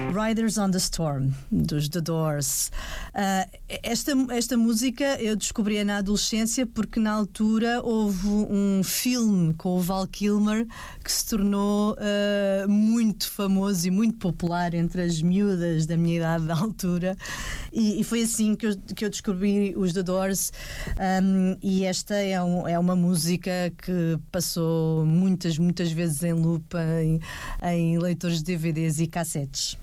Riders on the Storm, dos The Doors. Esta música eu descobri na adolescência porque na altura houve um filme com o Val Kilmer que se tornou muito famoso e muito popular entre as miúdas da minha idade da altura, e foi assim que eu descobri os The Doors, e esta é uma música que passou muitas vezes em loop em leitores de DVDs e cassetes.